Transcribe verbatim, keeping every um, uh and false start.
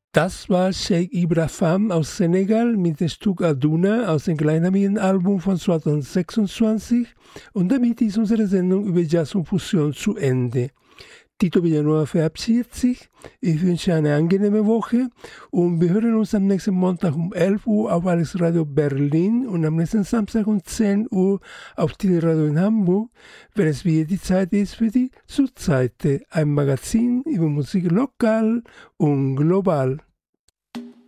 Das war Cheikh Ibra Fam aus Senegal mit dem Stück Aduna aus dem gleichnamigen Album von zweitausendsechsundzwanzig. Und damit ist unsere Sendung über Jazz und Fusion zu Ende. Tito Villanueva verabschiedet sich. Ich wünsche eine angenehme Woche und wir hören uns am nächsten Montag um elf Uhr auf Alex Radio Berlin und am nächsten Samstag um zehn Uhr auf Teleradio in Hamburg, wenn es wieder die Zeit ist für die Zurzeit, ein Magazin über Musik lokal und global.